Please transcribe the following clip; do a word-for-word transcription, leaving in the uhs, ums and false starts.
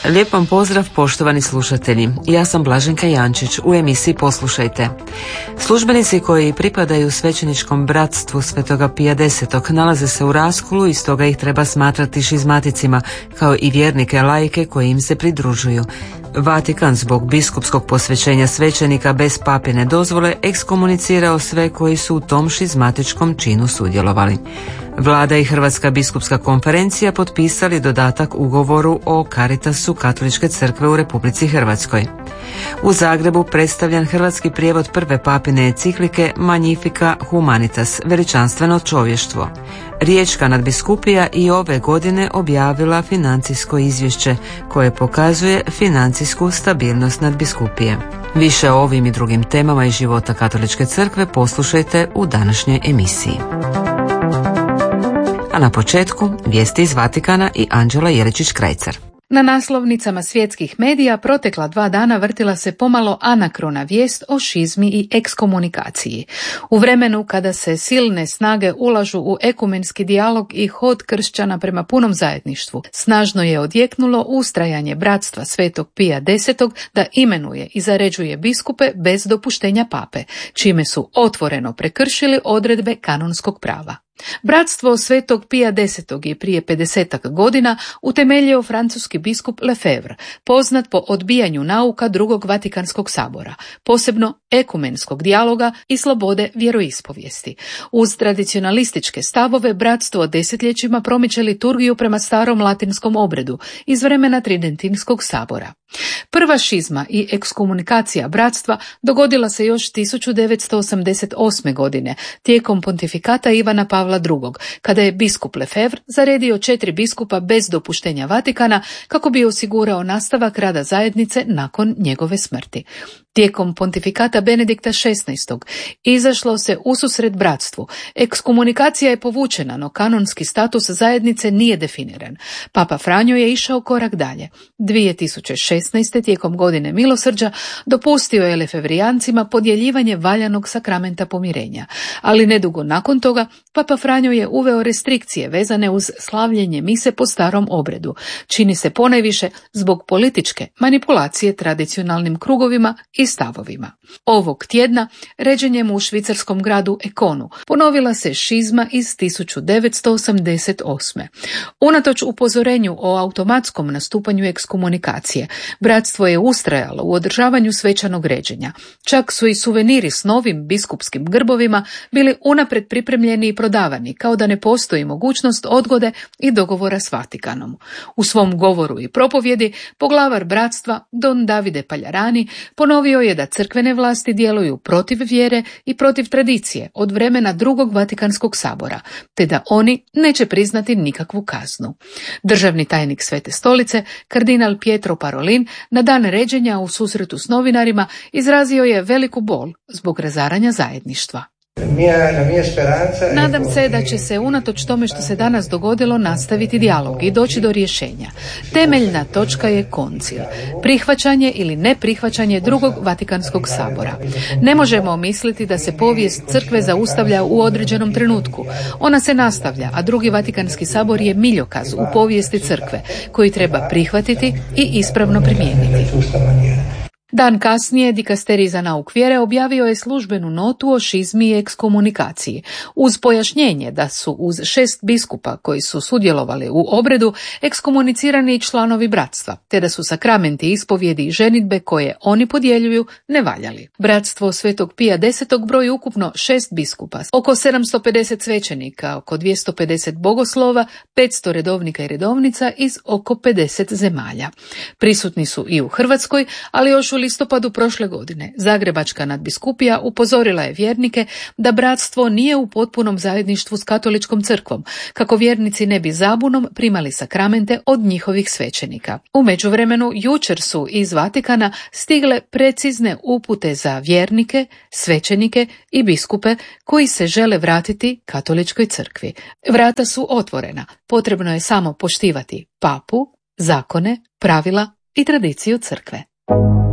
Lijep vam pozdrav, poštovani slušatelji. Ja sam Blaženka Jančić, u emisiji Poslušajte. Službenici koji pripadaju svećeničkom bratstvu Svetoga Pija Desetog nalaze se u raskolu i stoga ih treba smatrati šizmaticima, kao i vjernike laike koji im se pridružuju. Vatikan zbog biskupskog posvećenja svećenika bez papine dozvole ekskomunicirao sve koji su u tom šizmatičkom činu sudjelovali. Vlada i Hrvatska biskupska konferencija potpisali dodatak ugovoru o Caritasu Katoličke crkve u Republici Hrvatskoj. U Zagrebu predstavljan hrvatski prijevod prve papine enciklike Magnifica Humanitas, veličanstveno čovještvo. Riječka nadbiskupija i ove godine objavila financijsko izvješće koje pokazuje financijsku stabilnost nadbiskupije. Više o ovim i drugim temama iz života Katoličke crkve poslušajte u današnjoj emisiji. A na početku vijesti iz Vatikana i Anđela Jeličić-Krajcar. Na naslovnicama svjetskih medija protekla dva dana vrtila se pomalo anakrona vijest o šizmi i ekskomunikaciji. U vremenu kada se silne snage ulažu u ekumenski dijalog i hod kršćana prema punom zajedništvu, snažno je odjeknulo ustrajanje bratstva Svetog Pija Desetog da imenuje i zaređuje biskupe bez dopuštenja pape, čime su otvoreno prekršili odredbe kanonskog prava. Bratstvo Svetog Pija Desetog je prije pedesetak godina utemeljio francuski biskup Lefebvre, poznat po odbijanju nauka drugog Vatikanskog sabora, posebno ekumenskog dijaloga i slobode vjeroispovijesti. Uz tradicionalističke stavove bratstvo desetljećima promiče liturgiju prema starom latinskom obredu iz vremena Tridentinskog sabora. Prva šizma i ekskomunikacija bratstva dogodila se još tisuću devetsto osamdeset osme. godine tijekom pontifikata Ivana Pavla drugog, kada je biskup Lefebvre zaredio četiri biskupa bez dopuštenja Vatikana kako bi osigurao nastavak rada zajednice nakon njegove smrti. Tijekom pontifikata Benedikta šesnaestog izašlo se ususret bratstvu. Ekskomunikacija je povučena, no kanonski status zajednice nije definiran. Papa Franjo je išao korak dalje. dvije tisuće šesnaeste. tijekom godine milosrđa dopustio je lefevrijancima podjeljivanje valjanog sakramenta pomirenja. Ali nedugo nakon toga Papa Franjo je uveo restrikcije vezane uz slavljenje mise po starom obredu. Čini se ponajviše zbog političke manipulacije tradicionalnim krugovima i stavovima. Ovog tjedna ređenjem u švicarskom gradu Ekonu ponovila se šizma iz tisuću devetsto osamdeset osme. Unatoč upozorenju o automatskom nastupanju ekskomunikacije, bratstvo je ustrajalo u održavanju svečanog ređenja. Čak su i suveniri s novim biskupskim grbovima bili unaprijed pripremljeni i prodavani, kao da ne postoji mogućnost odgode i dogovora s Vatikanom. U svom govoru i propovjedi poglavar bratstva Don Davide Paljarani ponovio je da crkvene vlasti djeluju protiv vjere i protiv tradicije od vremena drugog Vatikanskog sabora, te da oni neće priznati nikakvu kaznu. Državni tajnik Svete stolice, kardinal Pietro Parolin, na dan ređenja u susretu s novinarima izrazio je veliku bol zbog razaranja zajedništva. Nadam se da će se unatoč tome što se danas dogodilo nastaviti dijalog i doći do rješenja. Temeljna točka je koncil, prihvaćanje ili neprihvaćanje drugog Vatikanskog sabora. Ne možemo misliti da se povijest crkve zaustavlja u određenom trenutku. Ona se nastavlja, a drugi Vatikanski sabor je miljokaz u povijesti crkve koji treba prihvatiti i ispravno primijeniti. Dan kasnije dikasterij za nauk vjere objavio je službenu notu o šizmi i ekskomunikaciji, uz pojašnjenje da su uz šest biskupa koji su sudjelovali u obredu ekskomunicirani i članovi bratstva, te da su sakramenti ispovjedi i ženidbe koje oni podjeljuju nevaljali. Bratstvo Svetog Pija Desetog broji ukupno šest biskupa, oko sedamsto pedeset svećenika, oko dvjesto pedeset bogoslova, petsto redovnika i redovnica iz oko pedeset zemalja. Prisutni su i u Hrvatskoj, ali još u listopadu prošle godine Zagrebačka nadbiskupija upozorila je vjernike da bratstvo nije u potpunom zajedništvu s katoličkom crkvom, kako vjernici ne bi zabunom primali sakramente od njihovih svećenika. U međuvremenu jučer su iz Vatikana stigle precizne upute za vjernike, svećenike i biskupe koji se žele vratiti katoličkoj crkvi. Vrata su otvorena, potrebno je samo poštivati papu, zakone, pravila i tradiciju crkve.